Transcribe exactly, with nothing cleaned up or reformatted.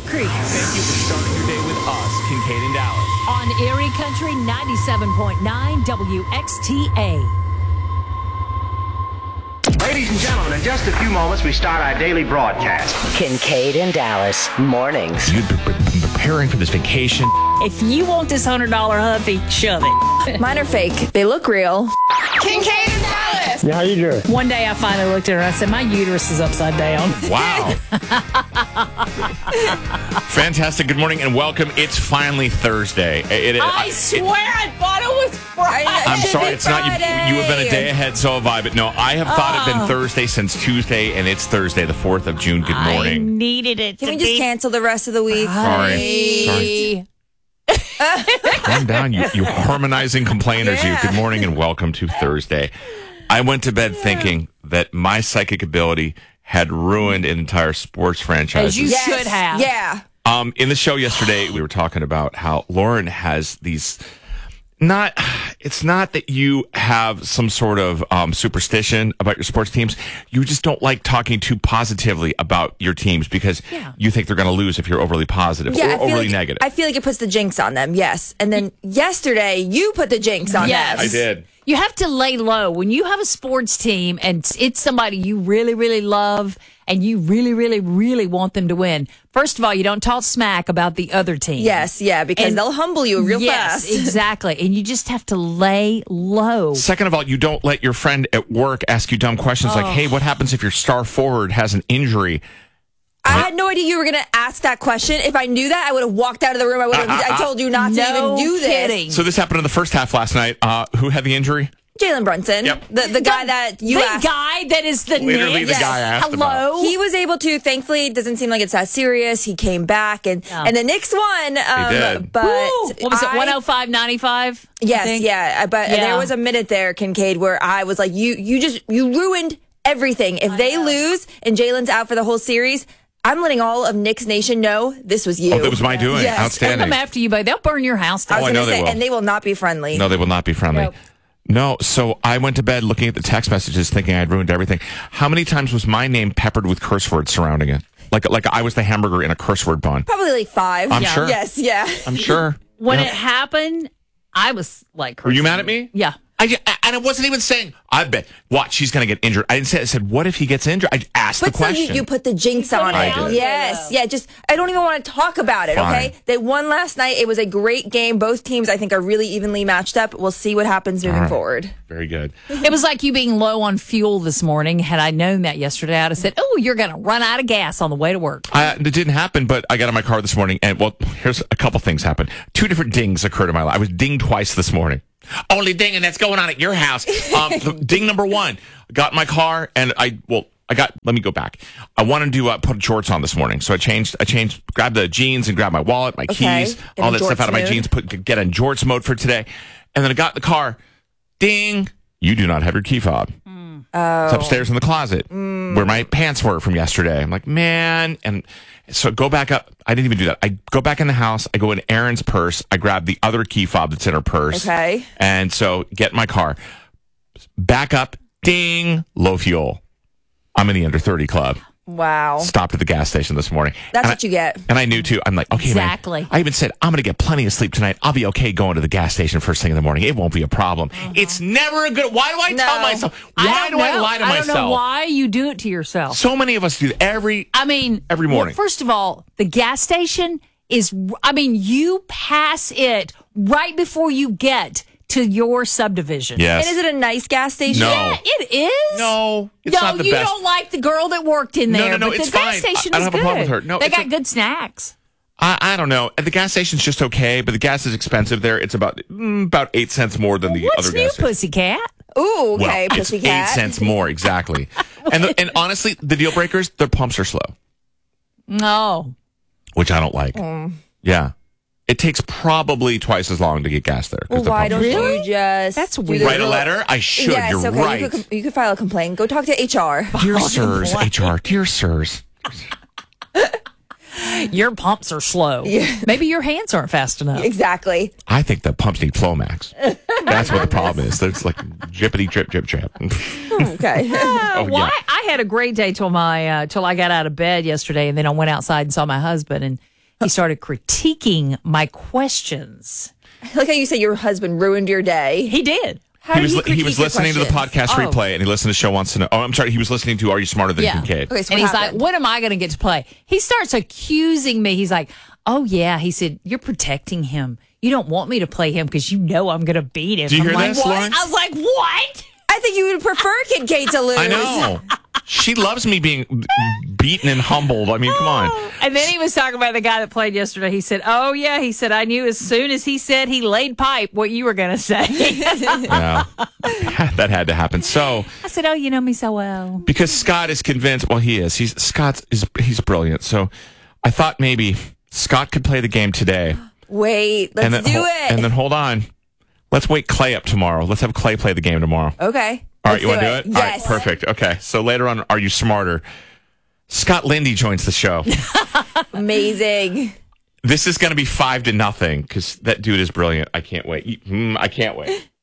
Creek. Thank you for starting your day with us, Kincaid and Dallas. On Erie Country ninety-seven point nine W X T A. Ladies and gentlemen, in just a few moments, we start our daily broadcast. Kincaid and Dallas, mornings. You've been preparing for this vacation. If you want this one hundred dollar huffy, shove it. Mine are fake. They look real. Kincaid and Dallas. Yeah, how you doing? One day I finally looked at her and I said, my uterus is upside down. Wow. Fantastic. Good morning and welcome. It's finally Thursday. It, it, I it, swear I thought it was Friday. I'm sorry, it's not. You, you have been a day ahead, so have I. But no, I have thought it'd been Thursday since Tuesday, and it's Thursday, the fourth of June. Good I morning. needed it Can to we just be cancel the rest of the week? Sorry. Sorry. Calm down, you, you harmonizing complainers. Yeah. You. Good morning and welcome to Thursday. I went to bed thinking that my psychic ability had ruined an entire sports franchise. As you Yes. should have. Yeah. Um, in the show yesterday, we were talking about how Lauren has these. Not, it's not that you have some sort of um, superstition about your sports teams. You just don't like talking too positively about your teams because Yeah. you think they're going to lose if you're overly positive Yeah, or I feel overly like, negative. I feel like it puts the jinx on them, yes. And then yesterday, you put the jinx on Yes. them. I did. You have to lay low. When you have a sports team and it's somebody you really, really love and you really, really, really want them to win, first of all, you don't talk smack about the other team. Yes, yeah, because And- they'll humble you real yes, fast. exactly. And you just have to lay low. Second of all, you don't let your friend at work ask you dumb questions like, hey, what happens if your star forward has an injury? I had no idea you were going to ask that question. If I knew that, I would have walked out of the room. I would have. I told you not to No even do this. kidding. So this happened in the first half last night. Uh, who had the injury? Jalen Brunson, Yep. the the guy that you the asked. guy that is the Literally Knicks. the guy I asked Hello. about. He was able to. Thankfully, it doesn't seem like it's that serious. He came back, and Yeah. and the Knicks won. Um, did. But Woo! What was it? I- one oh five ninety-five. Yes, yeah. But Yeah. there was a minute there, Kincaid, where I was like, you you just you ruined everything. If they lose and Jalen's out for the whole series, I'm letting all of Knicks Nation know this was you. Oh, that was my doing. Yes. They'll Outstanding. come after you, but they'll burn your house I down. Oh, I was know gonna they say, will. and they will not be friendly. No, they will not be friendly. Nope. No, so I went to bed looking at the text messages thinking I'd ruined everything. How many times was my name peppered with curse words surrounding it? Like like I was the hamburger in a curse word bun. Probably like five. I'm sure. Yes, yeah. I'm sure. When Yeah. it happened, I was like, Were you mad at me? Yeah. I, ju- and I wasn't even saying, I bet, watch, she's going to get injured. I didn't say, I said, what if he gets injured? I asked But the so question. you, you put the jinx on I it. did. Yes, yeah. Just I don't even want to talk about it. Fine. Okay, they won last night. It was a great game. Both teams, I think, are really evenly matched up. We'll see what happens moving All right. forward. Very good. It was like you being low on fuel this morning. Had I known that yesterday, I'd have said, oh, you're going to run out of gas on the way to work. I, it didn't happen, but I got in my car this morning, and, well, here's a couple things happened. Two different dings occurred in my life. I was dinged twice this morning. Only ding, and that's going on at your house. Um, so ding number one, got in my car, and I, well, I got, let me go back. I wanted to uh, put shorts on this morning, so I changed, I changed, grabbed the jeans and grabbed my wallet, my Okay. keys, In all a that stuff jorts out of my mood. jeans, put get in jorts mode for today. And then I got in the car, ding, you do not have your key fob. It's upstairs in the closet where my pants were from yesterday. I'm like, man. And so go back up. I didn't even do that. I go back in the house. I go in Erin's purse. I grab the other key fob that's in her purse. Okay. And so get in my car. Back up. Ding. Low fuel. I'm in the under thirty club. Wow. Stopped at the gas station this morning. That's And what I- you get. And I knew too. I'm like, okay, Exactly. man. I even said, I'm going to get plenty of sleep tonight. I'll be okay going to the gas station first thing in the morning. It won't be a problem. It's never a good. Why do I tell No. myself? Why don't do I know. lie to I myself? don't know why you do it to yourself. So many of us do that every. I mean, Every morning. Well, first of all, the gas station is, I mean, you pass it right before you get to your subdivision. Yes. And is it a nice gas station? No. Yeah, it is. No, it's no, not the you best. don't like the girl that worked in No, there. no, no, but it's the gas fine. station I- I don't is have a good. problem with her. No, they it's got a- good snacks. I, I don't know. The gas station's just okay, but the gas is expensive there. It's about mm, about eight cents more than the What's other new, gas station. Pussycat? Ooh, okay, well, it's pussycat. eight cents more exactly. and the, and honestly, the deal breakers, their pumps are slow, No. which I don't like. Mm. Yeah, it takes probably twice as long to get gas there. 'cause Well, the why pumps don't are slow. you just That's do weird. the Write a little- letter? I should. Yes, You're okay. right. You could, you could file a complaint. Go talk to H R. Dear sirs, H R, dear sirs. Your pumps are slow. Yeah. Maybe your hands aren't fast enough. Exactly. I think the pumps need Flomax. That's what the problem is. There's like drippity drip drip drip. Okay. Oh, well, yeah. I, I had a great day till my uh, till I got out of bed yesterday, and then I went outside and saw my husband, and He started critiquing my questions. I like how you say your husband ruined your day. He did. How he do was you li- he critique was your listening to the questions? podcast Oh. replay, and he listened to Show Wants to Know. Oh, I'm sorry. He was listening to Are You Smarter Than Yeah. Kincaid? Okay, so And what he's like, happened? what am I going to get to play? He starts accusing me. He's like, oh, yeah. He said, you're protecting him. You don't want me to play him because you know I'm going to beat him. Do you I'm hear like, this, what? Lawrence? I was like, what? I think you would prefer Kincaid to lose. I know. She loves me being beaten and humbled. I mean, come on. And then he was talking about the guy that played yesterday. He said, oh, yeah. He said, I knew as soon as he said he laid pipe what you were going to say. Yeah, that had to happen. So, I said, oh, you know me so well. because Scott is convinced, well, he is. He's Scott is he's brilliant. So, I thought maybe Scott could play the game today. Wait, let's and then, do hol- it. And then hold on. Let's wake Clay up tomorrow. Let's have Clay play the game tomorrow. okay. All right, let's you want to do it? Yes. All right, perfect. Okay, so later on, Are You Smarter? Scott Lindy joins the show. Amazing. This is going to be five to nothing because that dude is brilliant. I can't wait. Mm, I can't wait.